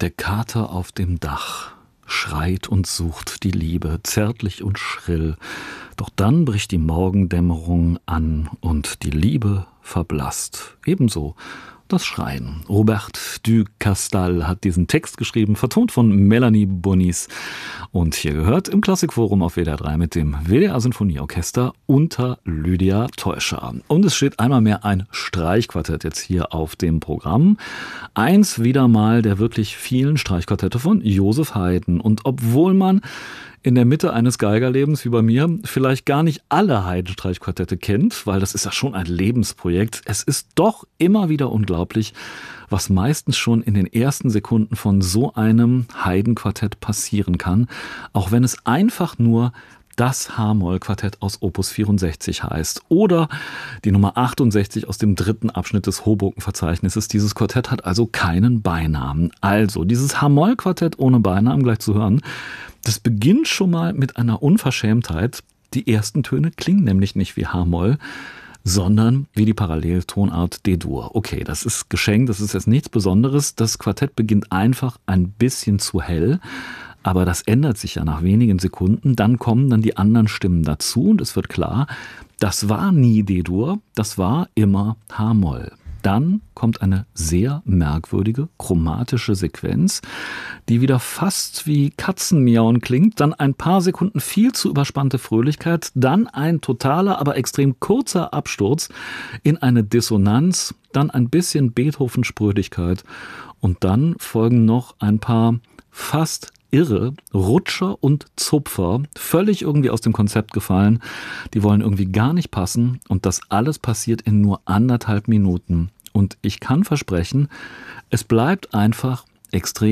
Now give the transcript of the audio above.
Der Kater auf dem Dach schreit und sucht die Liebe, zärtlich und schrill. Doch dann bricht die Morgendämmerung an und die Liebe verblasst. Ebenso das Schreien. Robert du Castal hat diesen Text geschrieben, vertont von Melanie Bonis. Und hier gehört im Klassikforum auf WDR 3 mit dem WDR Sinfonieorchester unter Lydia Teuscher. Und es steht einmal mehr ein Streichquartett jetzt hier auf dem Programm. Eins wieder mal der wirklich vielen Streichquartette von Joseph Haydn. Und obwohl man in der Mitte eines Geigerlebens wie bei mir vielleicht gar nicht alle Haydn-Streichquartette kennt, weil das ist ja schon ein Lebensprojekt. Es ist doch immer wieder unglaublich, was meistens schon in den ersten Sekunden von so einem Haydn-Quartett passieren kann, auch wenn es einfach nur das H-Moll-Quartett aus Opus 64 heißt oder die Nummer 68 aus dem dritten Abschnitt des Hoboken-Verzeichnisses. Dieses Quartett hat also keinen Beinamen. Also dieses H-Moll-Quartett ohne Beinamen, gleich zu hören, das beginnt schon mal mit einer Unverschämtheit. Die ersten Töne klingen nämlich nicht wie H-Moll, sondern wie die Paralleltonart D-Dur. Okay, das ist geschenkt, das ist jetzt nichts Besonderes. Das Quartett beginnt einfach ein bisschen zu hell. Aber das ändert sich ja nach wenigen Sekunden. Dann kommen dann die anderen Stimmen dazu und es wird klar, das war nie D-Dur, das war immer H-Moll. Dann kommt eine sehr merkwürdige, chromatische Sequenz, die wieder fast wie Katzenmiauen klingt. Dann ein paar Sekunden viel zu überspannte Fröhlichkeit. Dann ein totaler, aber extrem kurzer Absturz in eine Dissonanz. Dann ein bisschen Beethoven-Sprödigkeit. Und dann folgen noch ein paar fast irre Rutscher und Zupfer, völlig irgendwie aus dem Konzept gefallen. Die wollen irgendwie gar nicht passen und das alles passiert in nur 1,5 Minuten. Und ich kann versprechen, es bleibt einfach extrem